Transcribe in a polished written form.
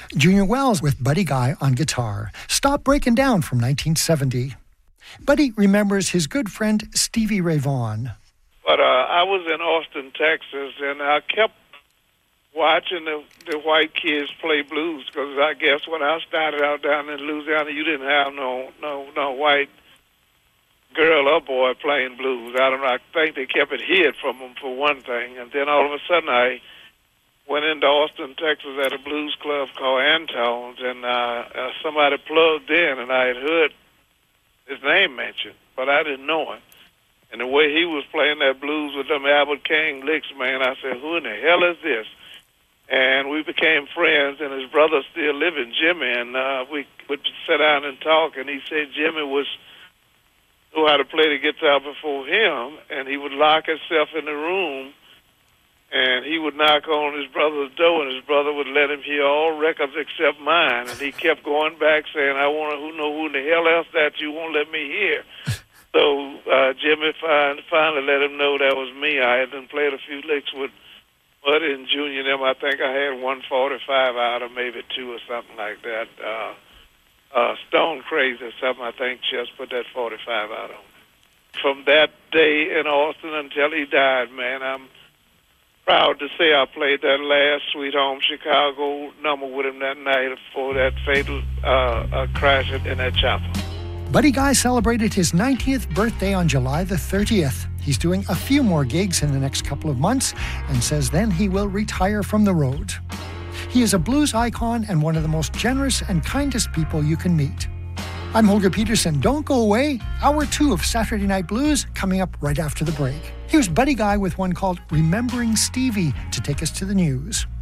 Junior Wells with Buddy Guy on guitar. Stop Breaking Down from 1970. Buddy remembers his good friend Stevie Ray Vaughan. But I was in Austin, Texas, and I kept watching the white kids play blues, because I guess when I started out down in Louisiana, you didn't have no white girl or boy playing blues. I don't know. I think they kept it hid from them for one thing. And then all of a sudden I went into Austin, Texas at a blues club called Antone's, and somebody plugged in, and I had heard his name mentioned, but I didn't know him. And the way he was playing that blues with them Albert King licks, man, I said, who in the hell is this? And we became friends, and his brother still living, Jimmy, and we would sit down and talk, and he said Jimmy knew how to play the guitar before him, and he would lock himself in the room, and he would knock on his brother's door, and his brother would let him hear all records except mine, and he kept going back saying, I want to know who in the hell else that you won't let me hear. So Jimmy finally let him know that was me. I had done played a few licks with Buddy and Junior and them. I think I had 145 out of maybe two or something like that. Stone Crazy or something, I think, just put that 45 out on. From that day in Austin until he died, man, I'm proud to say I played that last Sweet Home Chicago number with him that night before that fatal crash in that chapel. Buddy Guy celebrated his 90th birthday on July the 30th. He's doing a few more gigs in the next couple of months and says then he will retire from the road. He is a blues icon and one of the most generous and kindest people you can meet. I'm Holger Peterson. Don't go away. Hour 2 of Saturday Night Blues coming up right after the break. Here's Buddy Guy with one called Remembering Stevie to take us to the news.